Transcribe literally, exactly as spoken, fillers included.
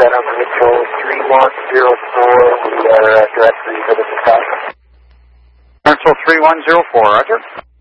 Center, Mitchell three one zero four. We are uh, directly for the Chicago. Mitchell three one zero four, roger.